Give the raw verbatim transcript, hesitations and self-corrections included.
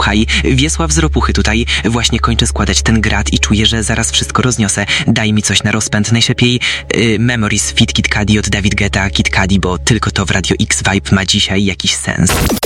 Słuchaj, Wiesław z Ropuchy tutaj. Właśnie kończę składać ten grat i czuję, że zaraz wszystko rozniosę. Daj mi coś na rozpęd. Najlepiej y, Memories Fit Kid Cudi od David Guetta, Kid Cudi, bo tylko to w Radio X Vibe ma dzisiaj jakiś sens.